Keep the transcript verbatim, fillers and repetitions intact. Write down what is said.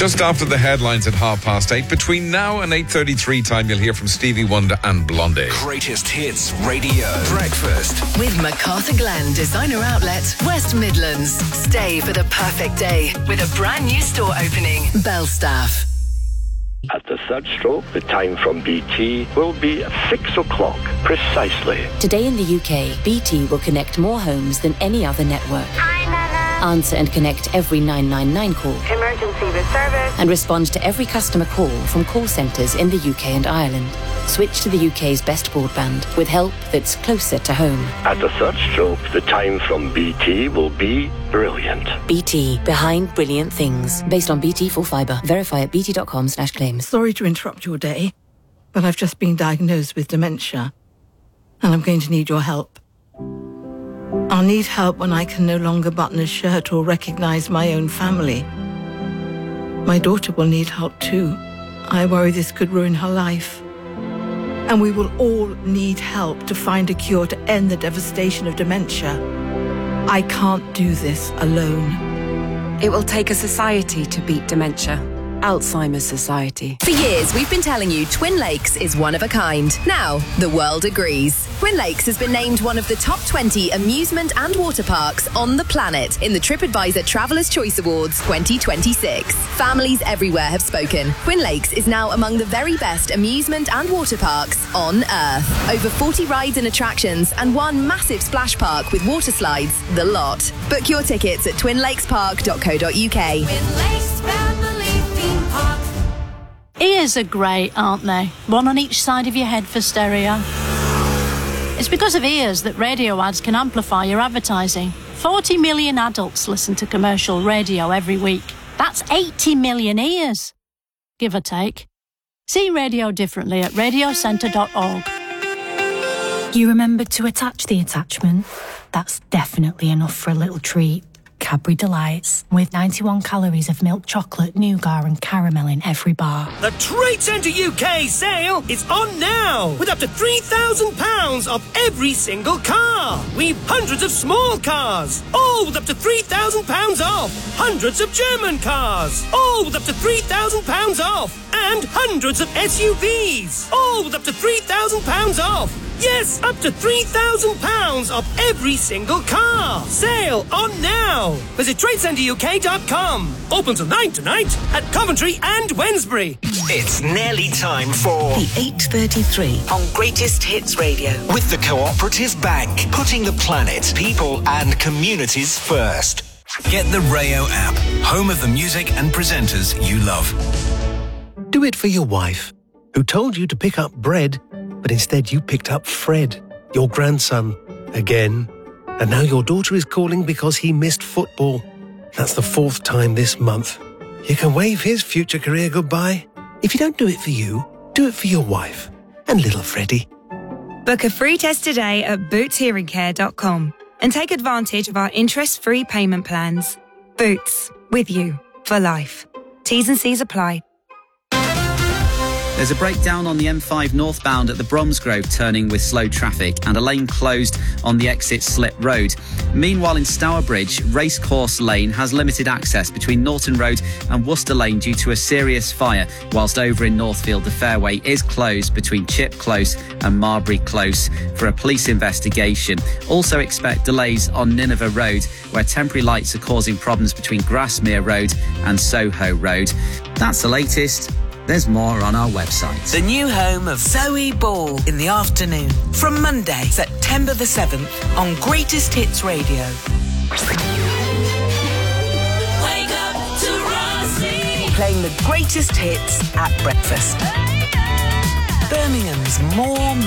Just after the headlines at half past eight, between now and eight thirty-three time, you'll hear from Stevie Wonder and Blondie. Greatest Hits Radio Breakfast with MacArthur Glen Designer Outlet, West Midlands. Stay for the perfect day with a brand new store opening. Belstaff. At the third stroke, the time from B T will be six o'clock precisely. Today in the U K, B T will connect more homes than any other network. Hi, Nana. Answer and connect every nine nine nine call. Emergency with service. And respond to every customer call from call centres in the U K and Ireland. Switch to the U K's best broadband with help that's closer to home. At the third stroke, the time from B T will be brilliant. B T, behind brilliant things. Based on B T full fibre. Verify at bt.com slash claims. Sorry to interrupt your day, but I've just been diagnosed with dementia, and I'm going to need your help. I'll need help when I can no longer button a shirt or recognise my own family. My daughter will need help too. I worry this could ruin her life. And we will all need help to find a cure to end the devastation of dementia. I can't do this alone. It will take a society to beat dementia. Alzheimer's Society. For years, we've been telling you Twin Lakes is one of a kind. Now, the world agrees. Twin Lakes has been named one of the top twenty amusement and water parks on the planet in the TripAdvisor Traveller's Choice Awards twenty twenty-six. Families everywhere have spoken. Twin Lakes is now among the very best amusement and water parks on Earth. Over forty rides and attractions and one massive splash park with water slides, the lot. Book your tickets at twin lakes park dot co dot uk. Twin Lakes Family Theme Park. Ears are great, aren't they? One on each side of your head for stereo. It's because of ears that radio ads can amplify your advertising. forty million adults listen to commercial radio every week. That's eighty million ears, give or take. See radio differently at radio centre dot org. You remembered to attach the attachment? That's definitely enough for a little treat. Cadbury Delights, with ninety-one calories of milk chocolate, nougat and caramel in every bar. The Trade Centre U K sale is on now, with up to three thousand pounds off every single car. We've hundreds of small cars, all with up to three thousand pounds off. Hundreds of German cars, all with up to three thousand pounds off. And hundreds of S U Vs, all with up to three thousand pounds off. Yes, up to three thousand pounds off every single car. Sale on now. Visit trade centre U K dot com. Open till nine tonight at Coventry and Wednesbury. It's nearly time for The eight thirty-three on Greatest Hits Radio. with the Cooperative Bank, putting the planet, people and communities first. Get the Rayo app, home of the music and presenters you love. Do it for your wife, who told you to pick up bread, but instead you picked up Fred, your grandson, again. And now your daughter is calling because he missed football. That's the fourth time this month. You can wave his future career goodbye. If you don't do it for you, do it for your wife and little Freddie. Book a free test today at boots hearing care dot com and take advantage of our interest-free payment plans. Boots, with you for life. T's and C's apply. There's a breakdown on the M five northbound at the Bromsgrove turning with slow traffic and a lane closed on the exit Slip Road. Meanwhile, in Stourbridge, Racecourse Lane has limited access between Norton Road and Worcester Lane due to a serious fire, whilst over in Northfield the fairway is closed between Chip Close and Marbury Close for a police investigation. Also expect delays on Nineveh Road, where temporary lights are causing problems between Grassmere Road and Soho Road. That's the latest. There's more on our website. The new home of Zoe Ball in the afternoon. From Monday, September the seventh, on Greatest Hits Radio. Wake up to Rossi. Playing the greatest hits at breakfast. Birmingham's more